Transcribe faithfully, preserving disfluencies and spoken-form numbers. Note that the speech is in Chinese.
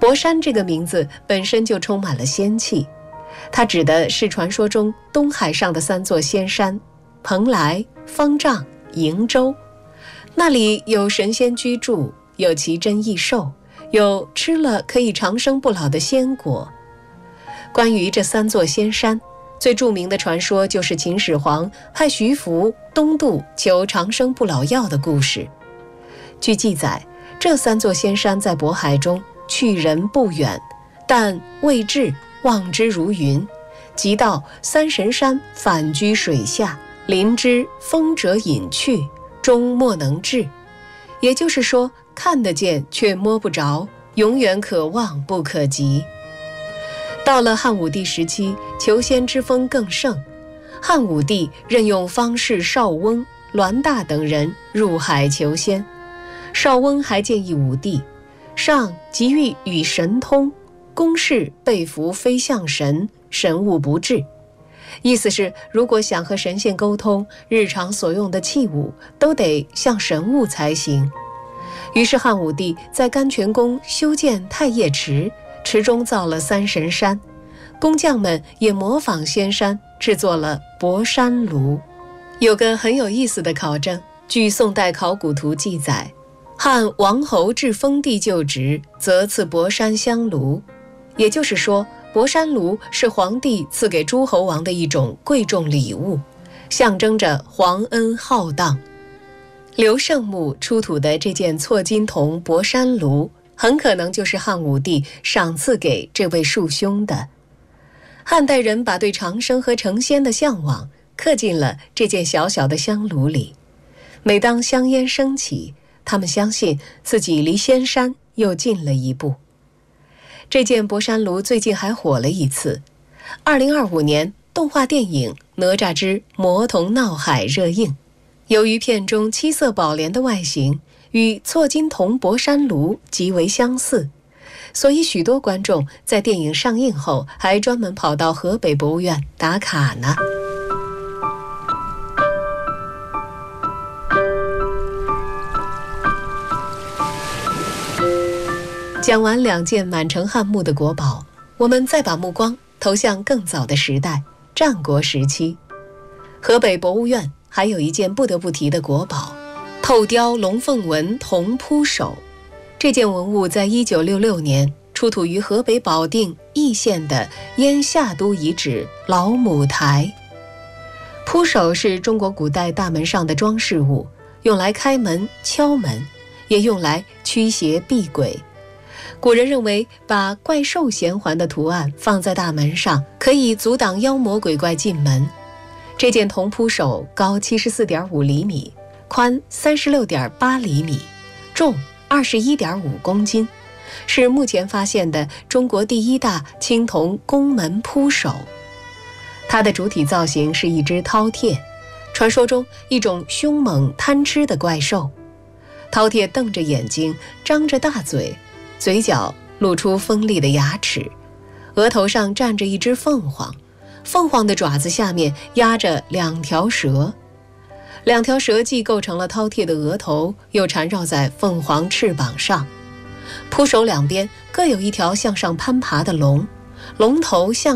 博山这个名字本身就充满了仙气，它指的是传说中东海上的三座仙山蓬莱、方丈、瀛洲，那里有神仙居住，有奇珍异兽，有吃了可以长生不老的仙果。关于这三座仙山，最著名的传说就是秦始皇派徐福东渡求长生不老药的故事。据记载，这三座仙山在渤海中，去人不远，但未至，望之如云。即到三神山，反居水下，临之风者隐去，终莫能至。也就是说，看得见却摸不着，永远可望不可及。到了汉武帝时期，求仙之风更盛，汉武帝任用方士邵翁、栾大等人入海求仙。邵翁还建议武帝，上急欲与神通，公事被服非象神，神物不至。意思是，如果想和神仙沟通，日常所用的器物都得像神物才行。于是汉武帝在甘泉宫修建太液池，池中造了三神山，工匠们也模仿仙山，制作了博山炉。有个很有意思的考证，据宋代考古图记载，汉王侯至封地就职，则赐博山香炉。也就是说，博山炉是皇帝赐给诸侯王的一种贵重礼物，象征着皇恩浩荡。刘圣墓出土的这件错金铜博山炉，很可能就是汉武帝赏赐给这位庶兄的。汉代人把对长生和成仙的向往刻进了这件小小的香炉里。每当香烟升起，他们相信自己离仙山又近了一步。这件博山炉最近还火了一次。二零二五年，动画电影《哪吒之魔童闹海》热映。由于片中七色宝莲的外形与错金铜博山炉极为相似，所以许多观众在电影上映后还专门跑到河北博物院打卡呢。讲完两件满城汉墓的国宝，我们再把目光投向更早的时代——战国时期。河北博物院还有一件不得不提的国宝——透雕龙凤纹铜扑手。这件文物在一九六六年出土于河北保定易县的燕下都遗址老母台。扑手是中国古代大门上的装饰物，用来开门、敲门，也用来驱邪避鬼。古人认为，把怪兽衔环的图案放在大门上，可以阻挡妖魔鬼怪进门。这件铜扑手高 七十四点五厘米，宽 三十六点八厘米，重 二十一点五公斤，是目前发现的中国第一大青铜宫门扑手。它的主体造型是一只饕餮，传说中一种凶猛贪吃的怪兽。饕餮瞪着眼睛，张着大嘴，嘴角露出锋利的牙齿，额头上站着一只凤凰，凤凰的爪子下面压着两条蛇，两条蛇既构成了饕餮的额头，又缠绕在凤凰翅膀上。扑手两边各有一条向上攀爬的龙，龙头向